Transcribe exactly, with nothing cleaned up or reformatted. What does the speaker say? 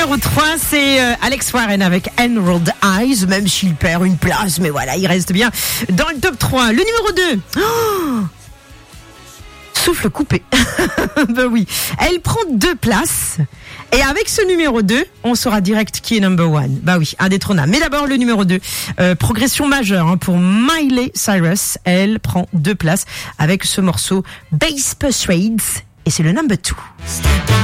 numéro trois, c'est euh, Alex Warren avec Emerald Eyes, même s'il perd une place, mais voilà, il reste bien dans le top trois. Le numéro deux, oh, souffle coupé. Ben oui, elle prend deux places. Et avec ce numéro deux, on saura direct qui est number one. Bah oui, indétrônable. Mais d'abord, le numéro deux, euh, progression majeure hein, pour Miley Cyrus. Elle prend deux places avec ce morceau Bass Persuades. Et c'est le number two.